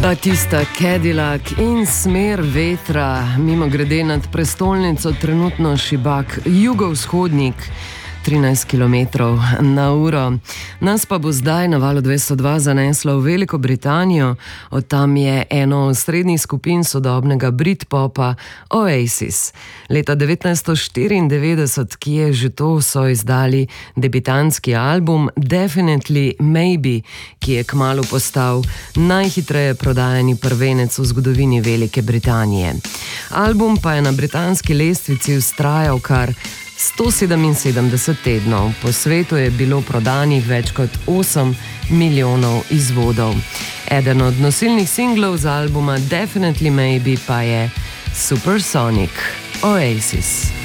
Batista, Cadillac in smer vetra, mimo grede nad prestolnico trenutno šibak jugovzhodnik, 13 km/h. Nas pa bo zdaj na valu 202 zaneslo v Veliko Britanijo, od tam je eno od srednjih skupin sodobnega Britpopa Oasis. Leta 1994, ki je že to, so izdali debitantski album Definitely Maybe, ki je kmalu postal najhitreje prodajani prvenec v zgodovini Velike Britanije. Album pa je na britanski lestvici vztrajal kar 177 tednov. Po svetu je bilo prodanih več kot 8 milijonov izvodov. Eden od nosilnih singlov z albuma Definitely Maybe pa je Supersonic Oasis.